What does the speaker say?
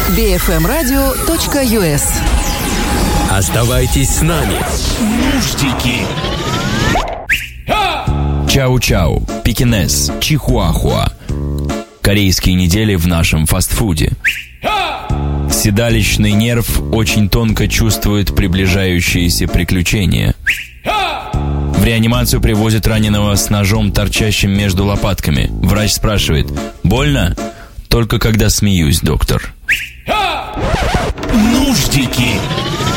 bfmradio.us. Оставайтесь с нами. Нуждики. Чау-чау, пекинес, чихуахуа. Корейские недели в нашем фастфуде. Седалищный нерв очень тонко чувствует приближающиеся приключения. В реанимацию привозят раненого с ножом, торчащим между лопатками. Врач спрашивает: «Больно?» «Только когда смеюсь, доктор». Нуждики.